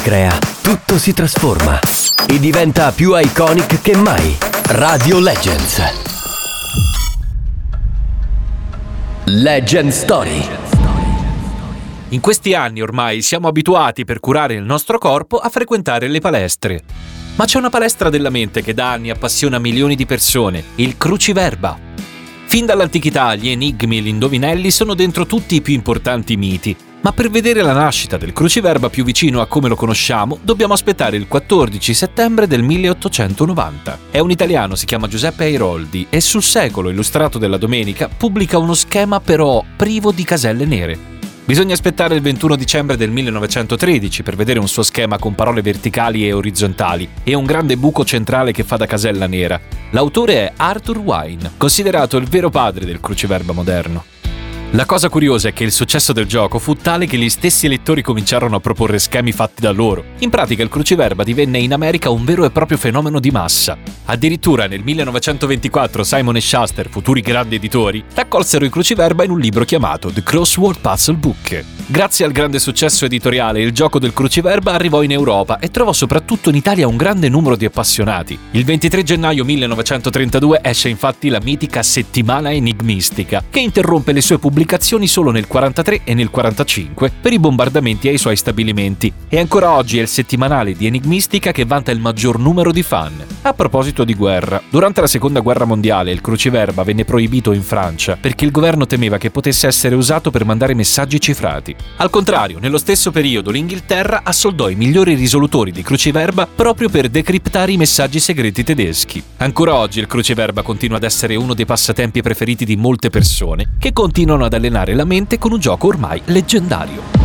crea, tutto si trasforma e diventa più iconic che mai. Radio Legends. Legend Story. In questi anni ormai siamo abituati, per curare il nostro corpo, a frequentare le palestre. Ma c'è una palestra della mente che da anni appassiona milioni di persone, il cruciverba. Fin dall'antichità gli enigmi e gli indovinelli sono dentro tutti i più importanti miti, ma per vedere la nascita del cruciverba più vicino a come lo conosciamo dobbiamo aspettare il 14 settembre del 1890. È un italiano, si chiama Giuseppe Airoldi e sul Secolo Illustrato della Domenica pubblica uno schema però privo di caselle nere. Bisogna aspettare il 21 dicembre del 1913 per vedere un suo schema con parole verticali e orizzontali e un grande buco centrale che fa da casella nera. L'autore è Arthur Wine, considerato il vero padre del cruciverba moderno. La cosa curiosa è che il successo del gioco fu tale che gli stessi lettori cominciarono a proporre schemi fatti da loro. In pratica il cruciverba divenne in America un vero e proprio fenomeno di massa. Addirittura nel 1924 Simon e Schuster, futuri grandi editori, raccolsero il cruciverba in un libro chiamato The Crossword Puzzle Book. Grazie al grande successo editoriale, il gioco del cruciverba arrivò in Europa e trovò soprattutto in Italia un grande numero di appassionati. Il 23 gennaio 1932 esce infatti la mitica Settimana Enigmistica, che interrompe le sue pubblicazioni solo nel 43 e nel 45 per i bombardamenti ai suoi stabilimenti, e ancora oggi è il settimanale di Enigmistica che vanta il maggior numero di fan. A proposito di guerra, durante la Seconda Guerra Mondiale il cruciverba venne proibito in Francia perché il governo temeva che potesse essere usato per mandare messaggi cifrati. Al contrario, nello stesso periodo l'Inghilterra assoldò i migliori risolutori di cruciverba proprio per decriptare i messaggi segreti tedeschi. Ancora oggi il cruciverba continua ad essere uno dei passatempi preferiti di molte persone che continuano ad allenare la mente con un gioco ormai leggendario.